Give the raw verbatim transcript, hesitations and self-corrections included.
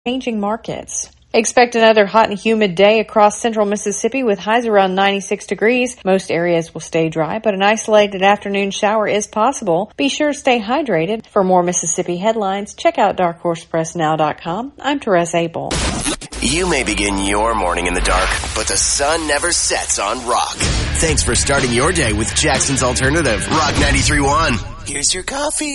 changing markets. Expect another hot and humid day across central Mississippi with highs around ninety-six degrees. Most areas will stay dry, but an isolated afternoon shower is possible. Be sure to stay hydrated. For more Mississippi headlines, check out dark horse press now dot com. I'm Therese Abel. You may begin your morning in the dark, but the sun never sets on rock. Thanks for starting your day with Jackson's Alternative, Rock ninety-three point one. Here's your coffee.